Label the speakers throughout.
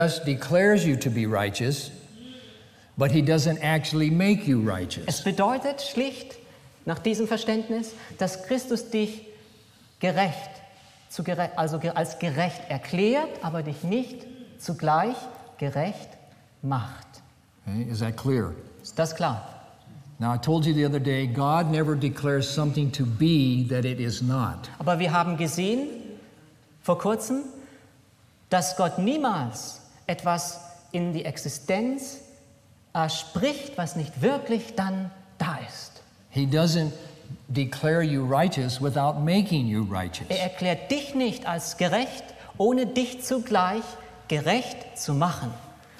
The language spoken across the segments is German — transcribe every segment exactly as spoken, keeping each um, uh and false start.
Speaker 1: declares you to be righteous, but he doesn't actually make you righteous.
Speaker 2: Es bedeutet schlicht nach diesem Verständnis, dass Christus dich gerecht, zu gerecht, also als gerecht erklärt, aber dich nicht zugleich gerecht macht.
Speaker 1: Okay, is that clear?
Speaker 2: Ist das klar?
Speaker 1: Now I told you the other day, God never declares something to be that it is not.
Speaker 2: Aber wir haben gesehen vor kurzem, dass Gott niemals etwas in die Existenz äh, spricht, was nicht wirklich dann da ist.
Speaker 1: He doesn't declare you righteous without making you righteous.
Speaker 2: Er erklärt dich nicht als gerecht, ohne dich zugleich gerecht zu machen.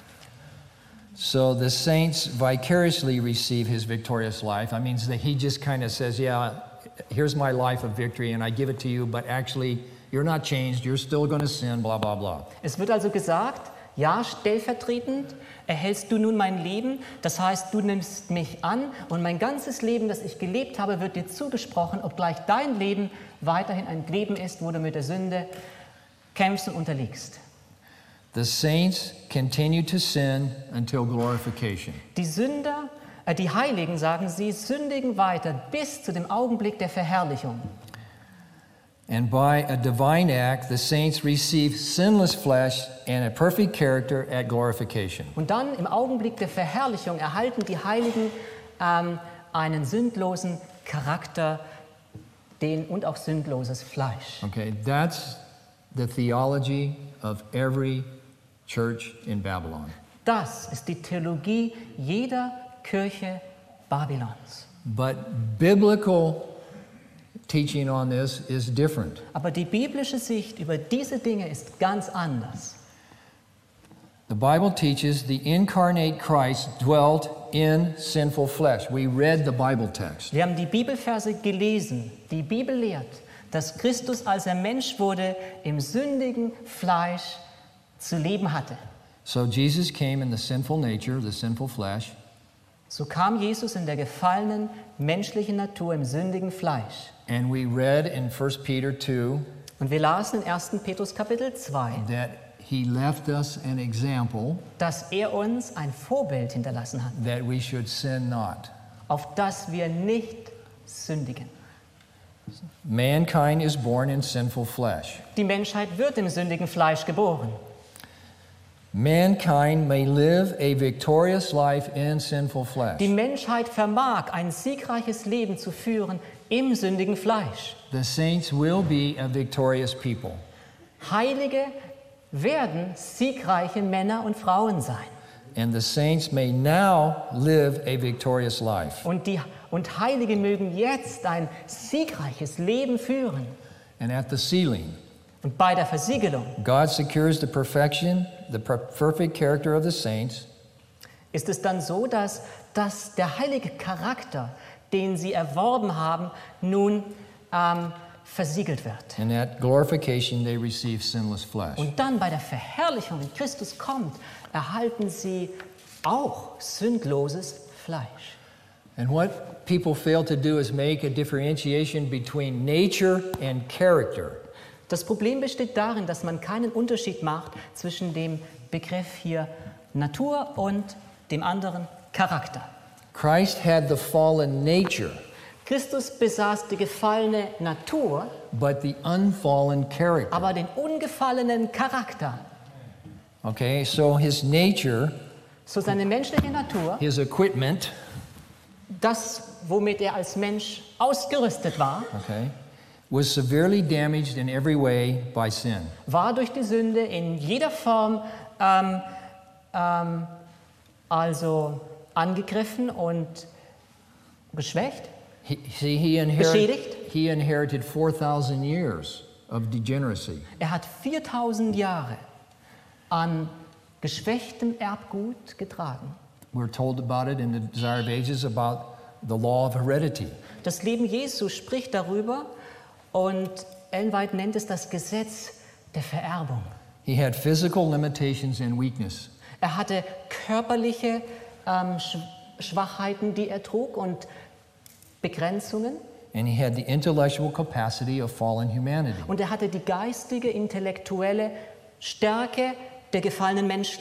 Speaker 1: So the saints vicariously receive his victorious life. I mean, that he just kind of says, yeah, here's my life of victory and I give it to you, but actually you're not changed, you're still going to sin, blah, blah, blah.
Speaker 2: Es wird also gesagt, ja, stellvertretend erhältst du nun mein Leben, das heißt, du nimmst mich an und mein ganzes Leben, das ich gelebt habe, wird dir zugesprochen, obgleich dein Leben weiterhin ein Leben ist, wo du mit der Sünde kämpfst und unterliegst.
Speaker 1: The saints continue to sin until glorification.
Speaker 2: Die Sünder, äh, die Heiligen, sagen sie, sündigen weiter bis zu dem Augenblick der Verherrlichung.
Speaker 1: And by a divine act, the saints receive sinless flesh and a perfect character at glorification.
Speaker 2: Und dann im Augenblick der Verherrlichung erhalten die Heiligen ähm, einen sündlosen Charakter den, und auch sündloses Fleisch.
Speaker 1: Okay, that's the theology of every church in Babylon.
Speaker 2: Das ist die Theologie jeder Kirche Babylons.
Speaker 1: But biblical teaching on this is different.
Speaker 2: Aber die biblische Sicht über diese Dinge ist ganz anders.
Speaker 1: The Bible teaches the incarnate Christ dwelt in sinful flesh. We read the Bible text.
Speaker 2: Wir haben die Bibelverse gelesen. Die Bibel lehrt, dass Christus, als er Mensch wurde, im sündigen Fleisch zu leben hatte.
Speaker 1: So Jesus came in the sinful nature, the sinful flesh.
Speaker 2: So kam Jesus in der gefallenen menschlichen Natur im sündigen Fleisch.
Speaker 1: And we read in First Peter two
Speaker 2: Und wir lasen in ersten Petrus Kapitel zwei,
Speaker 1: that he left us an example
Speaker 2: dass er uns ein Vorbild hinterlassen hat,
Speaker 1: that we should sin not.
Speaker 2: auf das wir nicht sündigen.
Speaker 1: Mankind is born in sinful flesh.
Speaker 2: Die Menschheit wird im sündigen Fleisch geboren.
Speaker 1: Mankind may live a victorious life in sinful flesh.
Speaker 2: Die Menschheit vermag, ein siegreiches Leben zu führen im sündigen Fleisch.
Speaker 1: The saints will be a victorious people.
Speaker 2: Heilige werden siegreiche Männer und Frauen sein.
Speaker 1: And the saints may now live a victorious life.
Speaker 2: Und, die, und Heilige mögen jetzt ein siegreiches Leben führen.
Speaker 1: And at the sealing,
Speaker 2: Und bei der Versiegelung
Speaker 1: God secures the perfection, the per- perfect character of the saints.
Speaker 2: ist es dann so, dass, dass der heilige Charakter, den sie erworben haben, nun ähm, versiegelt wird.
Speaker 1: And at glorification, they receive sinless flesh.
Speaker 2: Und dann bei der Verherrlichung, wenn Christus kommt, erhalten sie auch sündloses Fleisch.
Speaker 1: And what people fail to do is make a differentiation between nature and character.
Speaker 2: Das Problem besteht darin, dass man keinen Unterschied macht zwischen dem Begriff hier Natur und dem anderen Charakter.
Speaker 1: Christ had the fallen nature,
Speaker 2: Christus besaß die gefallene Natur,
Speaker 1: but the unfallen character.
Speaker 2: aber den ungefallenen Charakter.
Speaker 1: Okay, so his nature,
Speaker 2: So seine menschliche Natur,
Speaker 1: his equipment,
Speaker 2: das, womit er als Mensch ausgerüstet war,
Speaker 1: okay, was severely damaged in every way by sin.
Speaker 2: war durch die Sünde in jeder Form ähm, ähm, also angegriffen und geschwächt.
Speaker 1: He, see, he, inherit,
Speaker 2: Beschädigt.
Speaker 1: he inherited four thousand years of degeneracy.
Speaker 2: Er hat viertausend Jahre an geschwächtem Erbgut getragen.
Speaker 1: We're told about it in the Desire of Ages about the law of heredity.
Speaker 2: Das Leben Jesu spricht darüber und Ellen White nennt es das Gesetz der Vererbung.
Speaker 1: He had physical limitations and weakness.
Speaker 2: Er hatte körperliche ähm, Schwachheiten, die er trug und Begrenzungen.
Speaker 1: And he had the intellectual capacity of fallen humanity.
Speaker 2: Und er hatte die geistige, intellektuelle Stärke der gefallenen Menschen